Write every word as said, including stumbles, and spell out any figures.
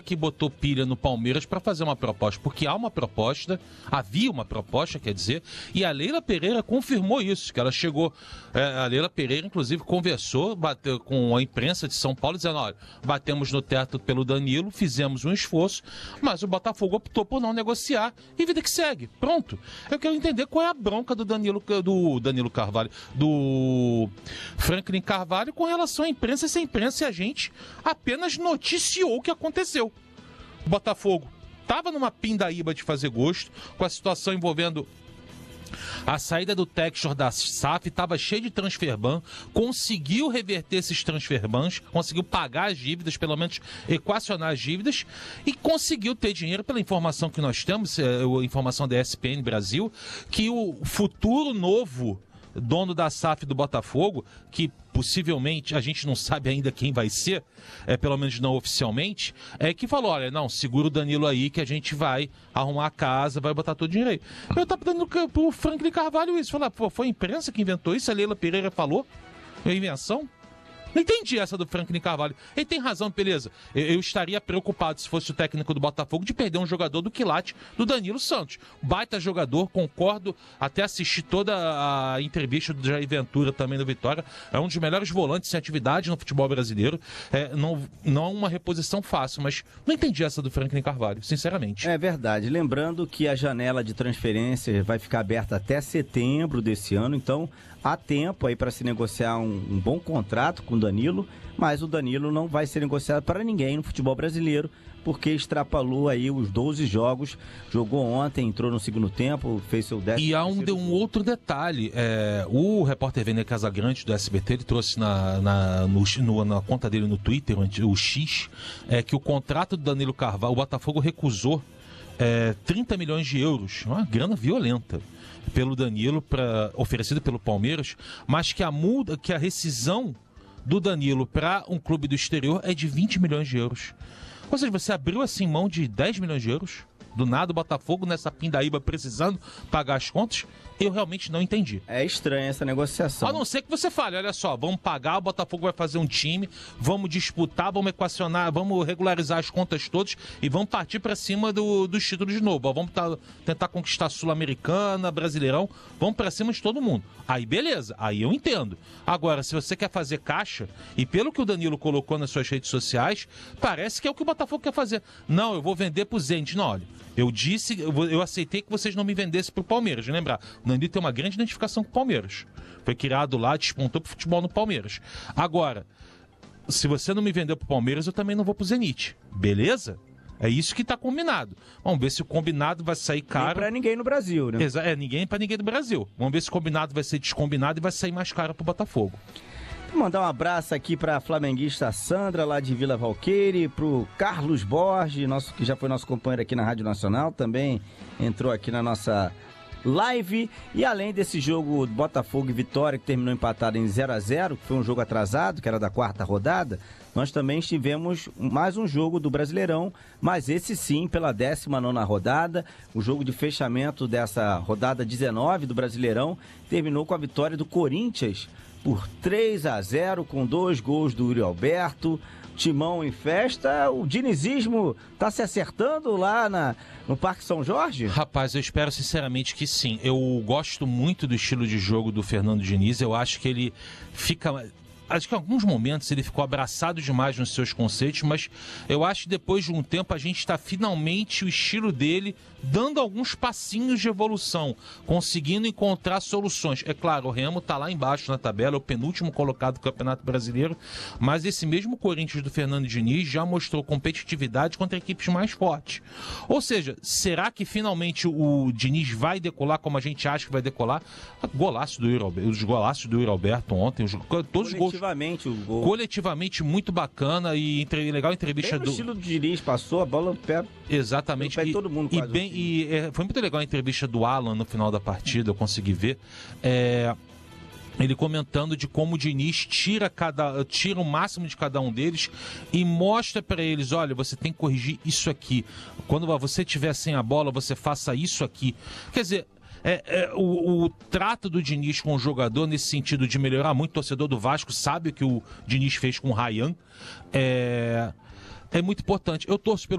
que botou pilha no Palmeiras para fazer uma proposta, porque há uma proposta, havia uma proposta, quer dizer, e a Leila Pereira confirmou isso, que ela chegou, é, a Leila Pereira inclusive conversou bateu com a imprensa de São Paulo, dizendo, olha, batemos no teto pelo Danilo, fizemos um esforço, mas o Botafogo optou por não negociar e vida que segue, pronto. Eu quero entender qual é a bronca do Danilo, do Danilo Carvalho, do Franklin Carvalho com relação à imprensa, e se a imprensa e a gente apenas noticiou o que aconteceu. O Botafogo estava numa pindaíba de fazer gosto, com a situação envolvendo a saída do Textor da S A F, estava cheio de transferban, conseguiu reverter esses transferbans, conseguiu pagar as dívidas, pelo menos equacionar as dívidas, e conseguiu ter dinheiro, pela informação que nós temos, é, a informação da E S P N Brasil, que o futuro novo dono da S A F do Botafogo, que possivelmente a gente não sabe ainda quem vai ser, é, pelo menos não oficialmente, é que falou, olha, não, segura o Danilo aí que a gente vai arrumar a casa, vai botar todo o dinheiro aí. Eu tava dando pro Franklin Carvalho isso, falar, pô, foi a imprensa que inventou isso, a Leila Pereira falou, é invenção? Não entendi essa do Franklin Carvalho. Ele tem razão, beleza. Eu, eu estaria preocupado, se fosse o técnico do Botafogo, de perder um jogador do quilate do Danilo Santos. Baita jogador, concordo. Até assisti toda a entrevista do Jair Ventura também no Vitória. É um dos melhores volantes em atividade no futebol brasileiro. É, não, não uma reposição fácil, mas não entendi essa do Franklin Carvalho, sinceramente. É verdade. Lembrando que a janela de transferência vai ficar aberta até setembro desse ano, então há tempo aí para se negociar um, um bom contrato com o Danilo, mas o Danilo não vai ser negociado para ninguém no futebol brasileiro, porque extrapolou aí os doze jogos, jogou ontem, entrou no segundo tempo, fez seu décimo. E há um, de um outro detalhe, é, o repórter Vene Casagrande do S B T, ele trouxe na, na, no, no, na conta dele no Twitter, o X, é que o contrato do Danilo Carvalho, o Botafogo recusou é, trinta milhões de euros, uma grana violenta, pelo Danilo, pra, oferecido pelo Palmeiras, mas que a multa, que a rescisão do Danilo para um clube do exterior é de vinte milhões de euros. Ou seja, você abriu assim mão de dez milhões de euros, do nada o Botafogo nessa pindaíba precisando pagar as contas. Eu realmente não entendi. É estranha essa negociação. A não ser que você fale, olha só, vamos pagar, o Botafogo vai fazer um time, vamos disputar, vamos equacionar, vamos regularizar as contas todas e vamos partir para cima do, dos títulos de novo. Ó, vamos tá, tentar conquistar a Sul-Americana, Brasileirão, vamos para cima de todo mundo. Aí beleza, aí eu entendo. Agora, se você quer fazer caixa, e pelo que o Danilo colocou nas suas redes sociais, parece que é o que o Botafogo quer fazer. Não, eu vou vender pro Zenit. Não, olha, eu disse, eu, eu aceitei que vocês não me vendessem pro Palmeiras, lembrar. O Danilo tem uma grande identificação com o Palmeiras. Foi criado lá, despontou pro futebol no Palmeiras. Agora, se você não me vendeu pro Palmeiras, eu também não vou pro Zenit. Beleza? É isso que tá combinado. Vamos ver se o combinado vai sair caro. Nem pra ninguém no Brasil, né? Exa- é, ninguém pra ninguém do Brasil. Vamos ver se o combinado vai ser descombinado e vai sair mais caro pro Botafogo. Vou mandar um abraço aqui pra flamenguista Sandra, lá de Vila Valqueire, pro Carlos Borges, nosso, que já foi nosso companheiro aqui na Rádio Nacional, também entrou aqui na nossa live. E além desse jogo Botafogo e Vitória, que terminou empatado em zero a zero, que foi um jogo atrasado, que era da quarta rodada, nós também tivemos mais um jogo do Brasileirão, mas esse sim pela décima nona rodada. O jogo de fechamento dessa rodada dezenove do Brasileirão terminou com a vitória do Corinthians por três a zero, com dois gols do Yuri Alberto. Timão em festa. O dinizismo tá se acertando lá na, no Parque São Jorge? Rapaz, eu espero sinceramente que sim. Eu gosto muito do estilo de jogo do Fernando Diniz. Eu acho que ele fica... Acho que em alguns momentos ele ficou abraçado demais nos seus conceitos, mas eu acho que depois de um tempo a gente está finalmente o estilo dele dando alguns passinhos de evolução, conseguindo encontrar soluções. É claro, o Remo está lá embaixo na tabela, é o penúltimo colocado do Campeonato Brasileiro, mas esse mesmo Corinthians do Fernando Diniz já mostrou competitividade contra equipes mais fortes. Ou seja, será que finalmente o Diniz vai decolar como a gente acha que vai decolar? Golaço do Yuri Alberto, os golaços do Yuri Alberto ontem, os, todos os gols Coletivamente o gol. Coletivamente muito bacana e entre, legal a entrevista bem no do... estilo do Diniz, passou a bola no pé. Exatamente. No pé de e, todo mundo e, quase bem, assim. e é, foi muito legal a entrevista do Alan no final da partida, eu consegui ver. É, ele comentando de como o Diniz tira, cada, tira o máximo de cada um deles e mostra para eles, olha, você tem que corrigir isso aqui. Quando você tiver sem a bola, você faça isso aqui. Quer dizer... É, é, o, o trato do Diniz com o jogador nesse sentido de melhorar muito, o torcedor do Vasco sabe o que o Diniz fez com o Ryan, é, é muito importante. Eu torço pelo